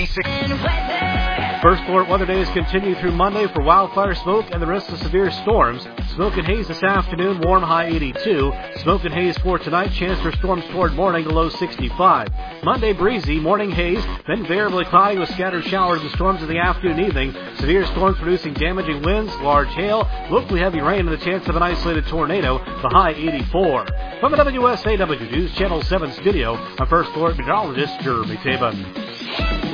First alert weather days continue through Monday for wildfire smoke and the risk of severe storms. Smoke and haze this afternoon, warm high 82. Smoke and haze for tonight, chance for storms toward morning, low 65. Monday breezy, morning haze, then variably cloudy with scattered showers and storms in the afternoon and evening. Severe storms producing damaging winds, large hail, locally heavy rain, and the chance of an isolated tornado, the high 84. From the WSAW News Channel 7 studio, I'm First Alert meteorologist Jeremy Taban.